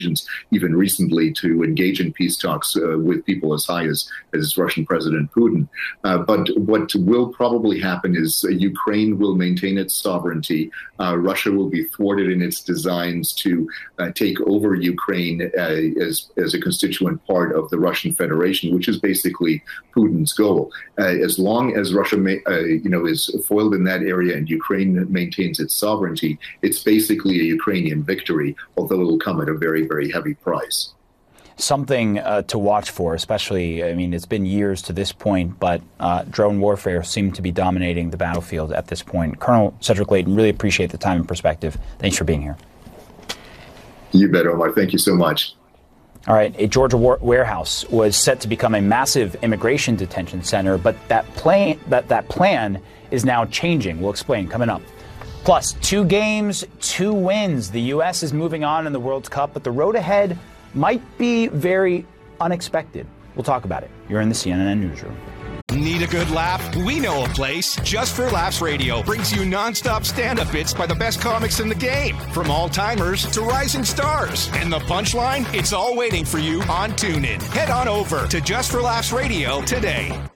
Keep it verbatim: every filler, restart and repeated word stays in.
even recently to engage in peace talks uh, with people as high as, as Russian President Putin. Uh, but what will probably happen is uh, Ukraine will maintain its sovereignty. Uh, Russia will be thwarted in its designs to uh, take over Ukraine uh, as, as a constituent part of the Russian Federation, which is basically Putin's goal. Uh, as long as Russia may, uh, you know, is foiled in that area and Ukraine maintains its sovereignty, it's basically a Ukrainian victory, although it will come at a very, very heavy price. Something uh, to watch for, especially, I mean, it's been years to this point, but uh, drone warfare seemed to be dominating the battlefield at this point. Colonel Cedric Leighton, really appreciate the time and perspective. Thanks for being here. You bet, Omar. Thank you so much. All right. A Georgia war- warehouse was set to become a massive immigration detention center, but that plan, that, that plan is now changing. We'll explain coming up. Plus, two games, two wins. The U S is moving on in the World Cup, but the road ahead might be very unexpected. We'll talk about it. You're in the C N N Newsroom. Need a good laugh? We know a place. Just for Laughs Radio brings you nonstop stand-up bits by the best comics in the game. From all-timers to rising stars. And the punchline? It's all waiting for you on TuneIn. Head on over to Just for Laughs Radio today.